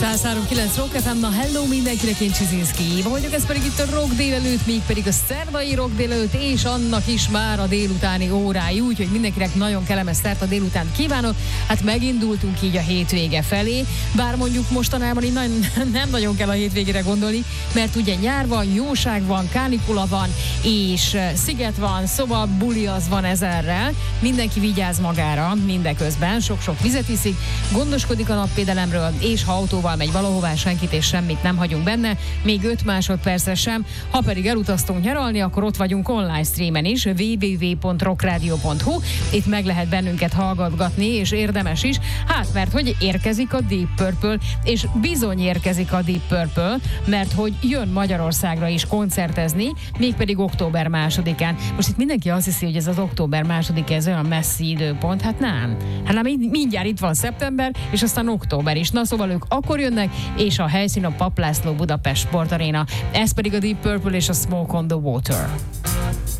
103.9 Rock FM, na hello mindenkinek, én Csizinszki Éva vagyok, ez pedig itt a Rock délelőtt, még pedig a szerdai Rock délelőtt, és annak is már a délutáni órái, úgyhogy mindenkinek nagyon kellemes szert a délután kívánok. Hát megindultunk így a hétvége felé, bár mondjuk mostanában így nem nagyon kell a hétvégére gondolni, mert ugye nyár van, jóság van, kánikula van, és sziget van, szóval buli az van ezerrel. Mindenki vigyáz magára mindeközben, sok-sok vizet iszik, gondoskodik a napvédelemről, és ha autóval megy valahová, senkit és semmit nem hagyunk benne, még 5 másodpercre sem. Ha pedig elutaztunk nyaralni, akkor ott vagyunk online streamen is, www.rockradio.hu. Itt meg lehet bennünket hallgatgatni, és érdemes is, hát mert hogy érkezik a Deep Purple, és bizony érkezik a Deep Purple, mert hogy jön Magyarországra is koncertezni, mégpedig október 2-án. Most itt mindenki azt hiszi, hogy ez az október 2, ez olyan messzi időpont, hát nem. Hát mindjárt itt van szeptember, és aztán október is. Na szóval ők akkor jönnek, és a helyszín a Papp László Budapest Sportaréna. Ez pedig a Deep Purple és a Smoke on the Water.